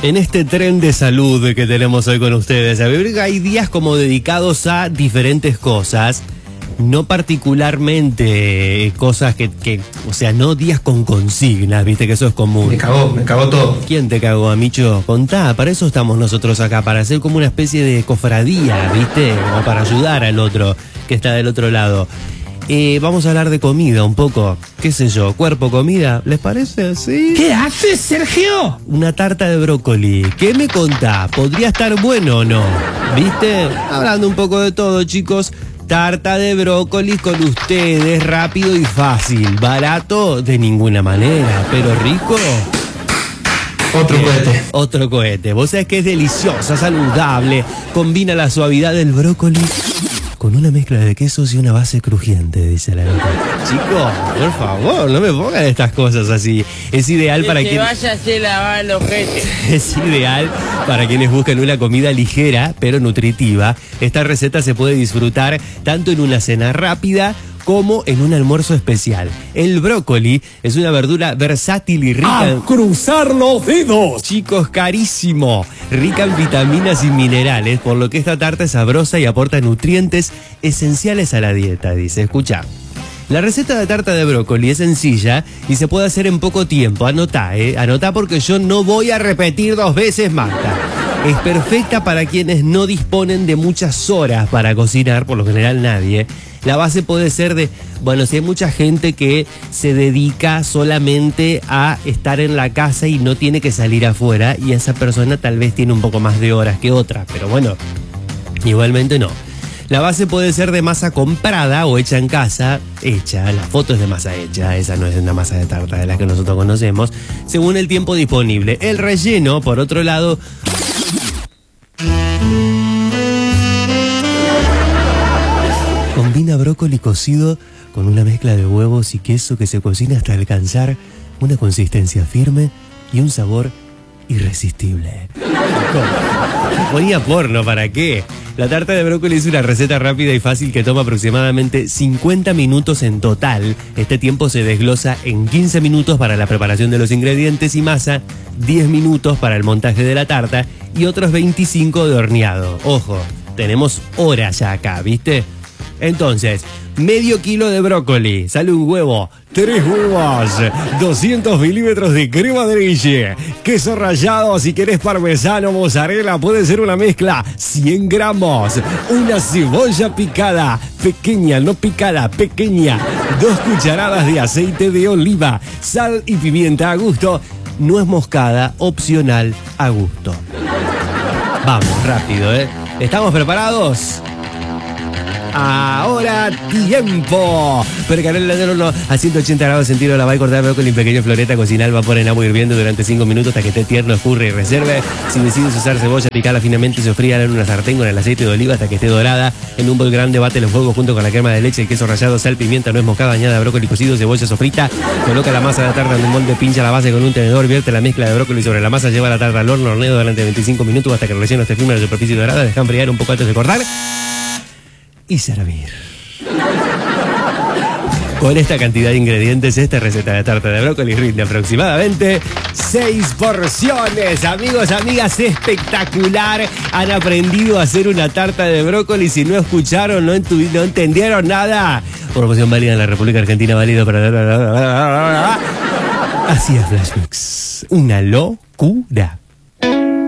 En este tren de salud que tenemos hoy con ustedes, hay días como dedicados a diferentes cosas, no particularmente cosas o sea, no días con consignas, viste que eso es común. Me cagó todo. ¿Quién te cagó, Amicho? Contá, para eso estamos nosotros acá, para hacer como una especie de cofradía, viste, como para ayudar al otro que está del otro lado. Vamos a hablar de comida un poco, qué sé yo, cuerpo, comida, ¿les parece? ¿Sí? ¿Qué haces, Sergio? Una tarta de brócoli, ¿qué me contá? ¿Podría estar bueno o no? ¿Viste? Hablando un poco de todo, chicos. Tarta de brócoli con ustedes, rápido y fácil. Barato de ninguna manera, pero rico. Otro cohete. Otro cohete. Vos sabés que es deliciosa, saludable, combina la suavidad del brócoli con una mezcla de quesos y una base crujiente, dice la nota. Chicos, por favor, no me pongan estas cosas así. Es ideal para quienes... vaya a hacer lavar los ojetes. Es ideal para quienes buscan una comida ligera, pero nutritiva. Esta receta se puede disfrutar tanto en una cena rápida como en un almuerzo especial. El brócoli es una verdura versátil y rica... ¡A cruzar los dedos! Chicos, carísimo. Rica en vitaminas y minerales, por lo que esta tarta es sabrosa y aporta nutrientes esenciales a la dieta, dice. Escucha. La receta de tarta de brócoli es sencilla y se puede hacer en poco tiempo. Anotá, anotá porque yo no voy a repetir 2 veces, Marta. Es perfecta para quienes no disponen de muchas horas para cocinar, por lo general nadie. La base puede ser de, bueno, si hay mucha gente que se dedica solamente a estar en la casa y no tiene que salir afuera, y esa persona tal vez tiene un poco más de horas que otra, pero bueno, igualmente no. La base puede ser de masa comprada o hecha en casa, la foto es de masa hecha, esa no es una masa de tarta de la que nosotros conocemos, según el tiempo disponible. El relleno, por otro lado... Combina brócoli cocido con una mezcla de huevos y queso que se cocina hasta alcanzar una consistencia firme y un sabor irresistible. Ponía porno, ¿para qué? La tarta de brócoli es una receta rápida y fácil que toma aproximadamente 50 minutos en total. Este tiempo se desglosa en 15 minutos para la preparación de los ingredientes y masa, 10 minutos para el montaje de la tarta y otros 25 de horneado. Ojo, tenemos horas ya acá, ¿viste? Entonces, medio kilo de brócoli, sale un huevo, 3 huevos, 200 milímetros de crema de leche, queso rallado, si querés parmesano, mozzarella, puede ser una mezcla, 100 gramos, una cebolla picada, pequeña, no picada, pequeña, 2 cucharadas de aceite de oliva, sal y pimienta a gusto, nuez moscada, opcional, a gusto. Vamos, rápido, ¿Estamos preparados? Ahora tiempo. Precarar el horno a 180 grados centígrados, lavar y cortar brócoli en pequeño floreta, cocinar al vapor en agua hirviendo durante 5 minutos hasta que esté tierno, escurre y reserve. Si decides usar cebolla, picarla finamente y sofríala en una sartén con el aceite de oliva hasta que esté dorada. En un bol grande bate los huevos junto con la crema de leche, el queso rallado, sal, pimienta, nuez moscada, añada brócoli cocido, cebolla sofrita. Coloca la masa de la tarta en un molde, pincha la base con un tenedor, vierte la mezcla de brócoli sobre la masa, lleva la tarta al horno, horneo durante 25 minutos hasta que el relleno esté firme en la superficie dorada, deja enfriar un poco antes de cortar y servir. Con esta cantidad de ingredientes, esta receta de tarta de brócoli rinde aproximadamente 6 porciones. Amigos, amigas, espectacular. Han aprendido a hacer una tarta de brócoli. Si no escucharon, no entendieron nada. Promoción válida en la República Argentina, válido para... Así es, Flash Mix. Una locura.